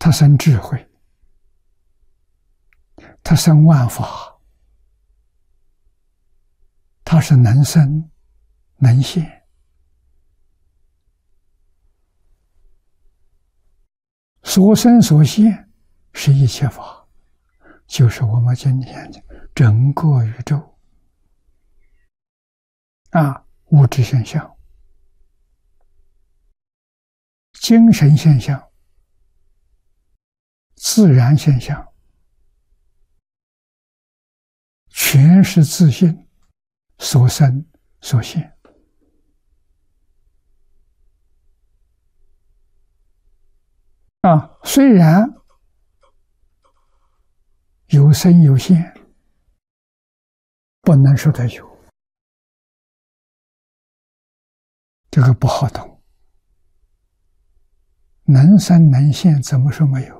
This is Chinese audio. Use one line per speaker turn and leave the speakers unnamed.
它生智慧，它生万法，它是能生能现。所生所现是一切法，就是我们今天的整个宇宙物质现象、精神现象、自然现象，全是自性所生所现。虽然有生有现，不能说它有，这个不好懂。能生能现，怎么说没有？